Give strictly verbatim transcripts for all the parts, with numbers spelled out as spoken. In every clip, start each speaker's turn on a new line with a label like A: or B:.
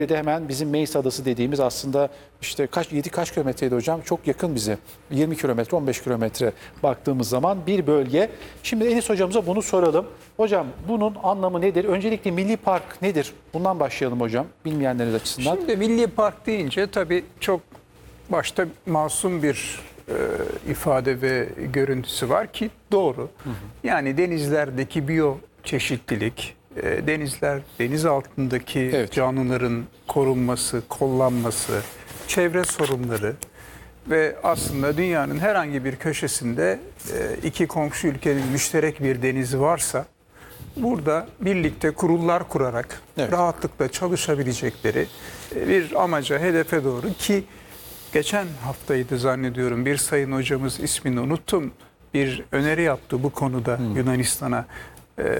A: de hemen bizim Meis Adası dediğimiz aslında işte kaç yedi kaç kilometreydi hocam? Çok yakın bize. yirmi kilometre, on beş kilometre baktığımız zaman bir bölge. Şimdi Enis hocamıza bunu soralım. Hocam bunun anlamı nedir? Öncelikle milli park nedir? Bundan başlayalım hocam. Bilmeyenleriniz açısından.
B: Şimdi milli park deyince tabii çok başta masum bir e, ifade ve görüntüsü var ki doğru. Hı hı. Yani denizlerdeki biyoçeşitlilik, e, denizler, deniz altındaki evet. canlıların korunması, kollanması, çevre sorunları ve aslında dünyanın herhangi bir köşesinde e, iki komşu ülkenin müşterek bir denizi varsa burada birlikte kurullar kurarak evet. rahatlıkla çalışabilecekleri bir amaca, hedefe doğru ki geçen haftaydı zannediyorum bir sayın hocamız ismini unuttum. Bir öneri yaptı bu konuda hmm. Yunanistan'a. Ee,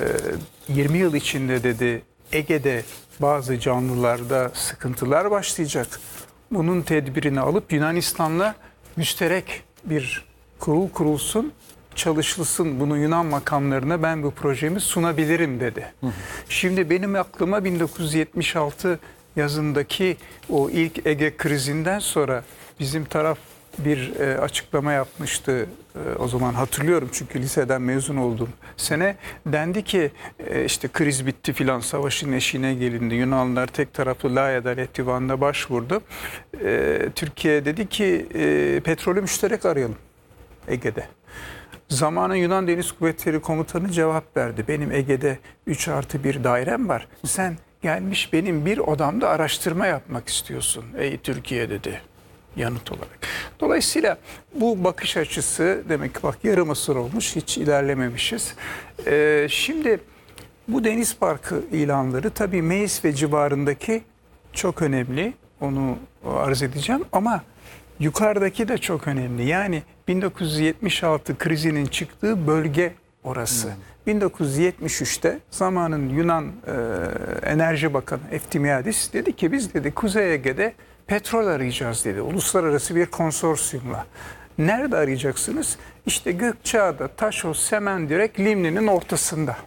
B: yirmi yıl içinde dedi Ege'de bazı canlılarda sıkıntılar başlayacak. Bunun tedbirini alıp Yunanistan'la müşterek bir kurul kurulsun, çalışılsın, bunu Yunan makamlarına ben bu projemi sunabilirim dedi. Hı hı. Şimdi benim aklıma bin dokuz yüz yetmiş altı yazındaki o ilk Ege krizinden sonra bizim taraf bir e, açıklama yapmıştı. E, o zaman hatırlıyorum çünkü liseden mezun oldum sene. Dendi ki e, işte kriz bitti filan, savaşın eşiğine gelindi. Yunanlılar tek taraflı La Adalet Divanı'na başvurdu. E, Türkiye dedi ki e, petrolü müşterek arayalım Ege'de. Zamanın Yunan Deniz Kuvvetleri Komutanı cevap verdi. Benim Ege'de üç artı bir dairem var. Sen gelmiş benim bir odamda araştırma yapmak istiyorsun ey Türkiye dedi yanıt olarak. Dolayısıyla bu bakış açısı demek ki bak yarım asır olmuş hiç ilerlememişiz. Ee, şimdi bu deniz parkı ilanları tabii Meis ve civarındaki çok önemli. Onu arz edeceğim ama yukarıdaki de çok önemli. Yani bin dokuz yüz yetmiş altı krizinin çıktığı bölge orası. Hmm. bin dokuz yüz yetmiş üçte zamanın Yunan e, Enerji Bakanı Eftimiadis dedi ki biz dedi Kuzey Ege'de petrol arayacağız dedi. Uluslararası bir konsorsiyumla. Nerede arayacaksınız? İşte Gökçeada, Taşos, Semendirek, Limni'nin ortasında.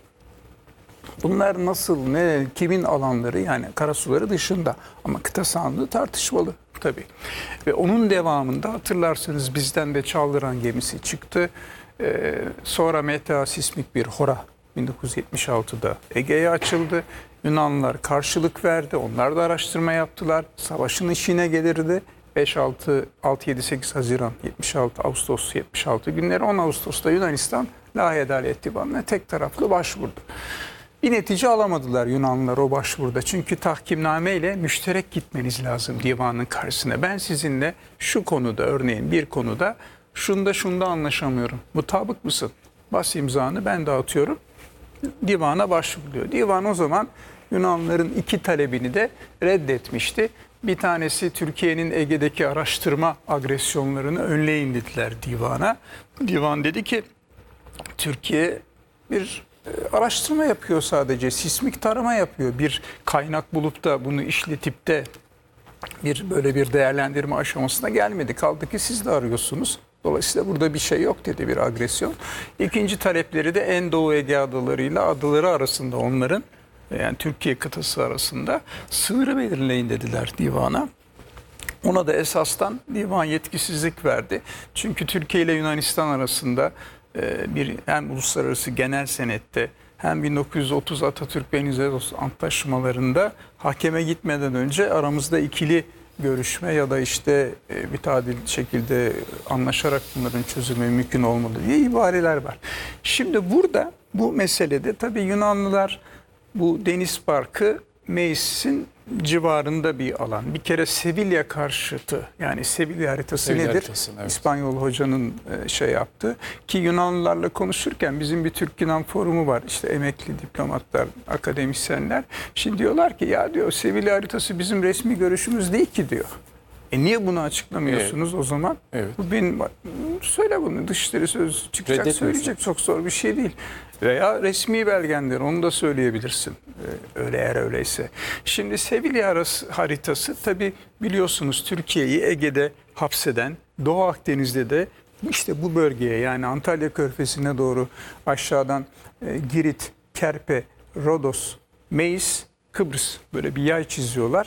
B: Bunlar nasıl, ne, kimin alanları yani karasuları dışında ama kıta sahanlığı tartışmalı tabii. Ve onun devamında hatırlarsınız bizden de Çaldıran gemisi çıktı. Ee, sonra Meta sismik bir hora bin dokuz yüz yetmiş altıda Ege'ye açıldı. Yunanlılar karşılık verdi. Onlar da araştırma yaptılar. Savaşın işine gelirdi. beş altı altı yedi sekiz Haziran yetmiş altı Ağustos yetmiş altı günleri on Ağustos'ta Yunanistan La Adalet Divanı'na tek taraflı başvurdu. Bir netice alamadılar Yunanlılar o başvuruda. Çünkü tahkimname ile müşterek gitmeniz lazım divanın karşısına. Ben sizinle şu konuda örneğin bir konuda şunda şunda anlaşamıyorum. Mutabık mısın? Bas imzanı ben dağıtıyorum. Divana başvuruluyor. Divan o zaman Yunanlıların iki talebini de reddetmişti. Bir tanesi Türkiye'nin Ege'deki araştırma agresyonlarını önleyin dediler divana. Divan dedi ki Türkiye bir araştırma yapıyor sadece, sismik tarama yapıyor. Bir kaynak bulup da bunu işletip de bir böyle bir değerlendirme aşamasına gelmedi. Kaldı ki siz de arıyorsunuz. Dolayısıyla burada bir şey yok dedi, bir agresyon. İkinci talepleri de en Doğu Ege adalarıyla adaları arasında onların yani Türkiye kıtası arasında sınırı belirleyin dediler divana. Ona da esastan divan yetkisizlik verdi. Çünkü Türkiye ile Yunanistan arasında bir hem uluslararası genel senette hem bin dokuz yüz otuz Atatürk Benizelos antlaşmalarında hakeme gitmeden önce aramızda ikili görüşme ya da işte bir tadil şekilde anlaşarak bunların çözümü mümkün olmalı diye ibareler var. Şimdi burada bu meselede tabii Yunanlılar bu deniz parkı Meis'in civarında bir alan. Bir kere Sevilla karşıtı yani Sevilla haritası Sevilla nedir? Haritası, evet. İspanyol hocanın şey yaptı ki Yunanlılarla konuşurken bizim bir Türk-Yunan forumu var. İşte emekli diplomatlar, akademisyenler. Şimdi diyorlar ki ya diyor Sevilla haritası bizim resmi görüşümüz değil ki diyor. E niye bunu açıklamıyorsunuz evet. o zaman? Evet. Bu benim söyle bunu dışişleri söz çıkacak söyleyecek çok zor bir şey değil. Veya resmi belgendir onu da söyleyebilirsin. Ee, öyle eğer öyleyse. Şimdi Sevilla haritası tabii biliyorsunuz Türkiye'yi Ege'de hapseden, Doğu Akdeniz'de de işte bu bölgeye yani Antalya Körfezi'ne doğru aşağıdan e, Girit, Kerpe, Rodos, Meis, Kıbrıs böyle bir yay çiziyorlar.